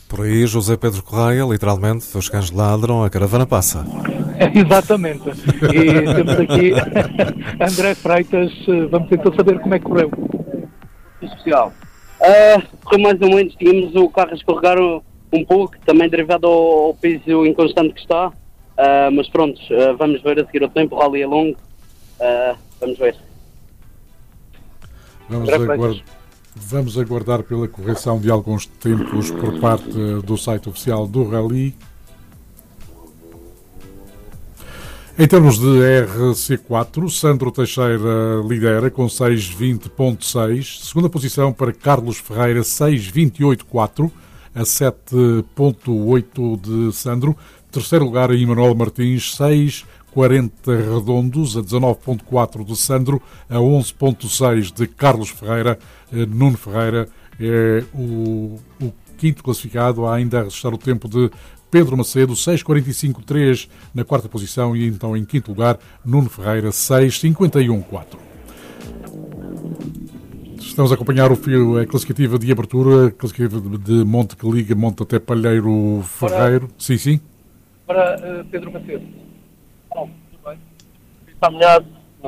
Por aí, José Pedro Correia, literalmente, os cães ladram, a caravana passa. Exatamente. E temos aqui André Freitas. Vamos então saber como é que correu. Especial. Correu mais ou menos, tínhamos o carro a escorregar um pouco, também derivado ao piso inconstante que está. Mas pronto, vamos ver a seguir o tempo, o rally é longo. Vamos ver. Vamos aguardar pela correção de alguns tempos por parte do site oficial do Rally. Em termos de RC4, Sandro Teixeira lidera com 6.20.6. Segunda posição para Carlos Ferreira, 6.28.4, a 7.8 de Sandro. Terceiro lugar, Emanuel Martins, 6.40 redondos, a 19.4 de Sandro, a 11.6 de Carlos Ferreira. Nuno Ferreira é o quinto classificado, há ainda a restar o tempo de Pedro Macedo, 6.45.3 na quarta posição, e então em quinto lugar Nuno Ferreira, 6.51.4. Estamos a acompanhar a classificativa de abertura, a classificativa de Monte que liga Monte até Palheiro Ferreiro. Sim. Para Pedro Macedo. Tudo bem. Está melhor.